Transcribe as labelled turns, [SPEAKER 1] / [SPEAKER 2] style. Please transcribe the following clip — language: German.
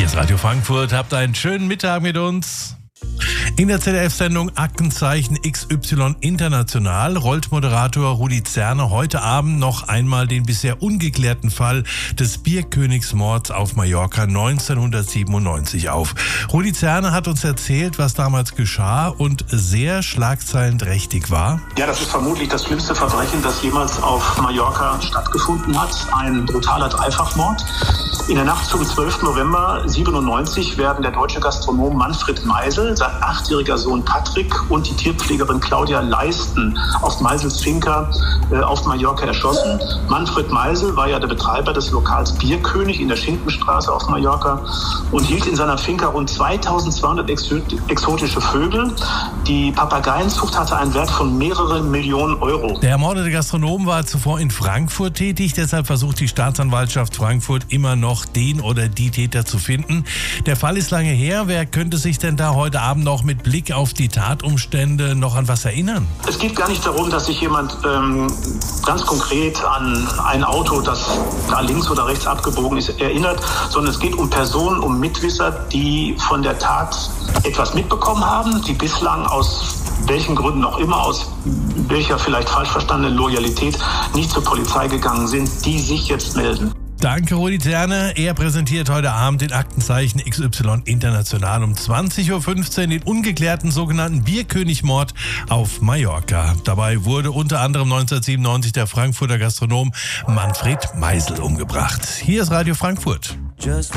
[SPEAKER 1] ist Radio Frankfurt. Habt einen schönen Mittag mit uns. In der ZDF-Sendung Aktenzeichen XY International rollt Moderator Rudi Zerner heute Abend noch einmal den bisher ungeklärten Fall des Bierkönigsmords auf Mallorca 1997 auf. Rudi Zerner hat uns erzählt, was damals geschah und sehr schlagzeilenträchtig war.
[SPEAKER 2] Ja, das ist vermutlich das schlimmste Verbrechen, das jemals auf Mallorca stattgefunden hat. Ein brutaler Dreifachmord. In der Nacht zum 12. November 1997 werden der deutsche Gastronom Manfred Meisel, sein 8-jähriger Sohn Patrick und die Tierpflegerin Claudia Leisten auf Meisels Finca auf Mallorca erschossen. Manfred Meisel war ja der Betreiber des Lokals Bierkönig in der Schinkenstraße auf Mallorca und hielt in seiner Finca rund 2200 exotische Vögel. Die Papageienzucht hatte einen Wert von mehreren Millionen Euro.
[SPEAKER 1] Der ermordete Gastronom war zuvor in Frankfurt tätig, deshalb versucht die Staatsanwaltschaft Frankfurt immer noch den oder die Täter zu finden. Der Fall ist lange her. Wer könnte sich denn da heute Abend noch mit Blick auf die Tatumstände noch an was erinnern?
[SPEAKER 2] Es geht gar nicht darum, dass sich jemand ganz konkret an ein Auto, das da links oder rechts abgebogen ist, erinnert, sondern es geht um Personen, um Mitwisser, die von der Tat etwas mitbekommen haben, die bislang aus welchen Gründen auch immer, aus welcher vielleicht falsch verstandenen Loyalität nicht zur Polizei gegangen sind, die sich jetzt melden.
[SPEAKER 1] Danke, Rudi Zerner. Er präsentiert heute Abend den Aktenzeichen XY International um 20.15 Uhr den ungeklärten sogenannten Bierkönigmord auf Mallorca. Dabei wurde unter anderem 1997 der Frankfurter Gastronom Manfred Meisel umgebracht. Hier ist Radio Frankfurt.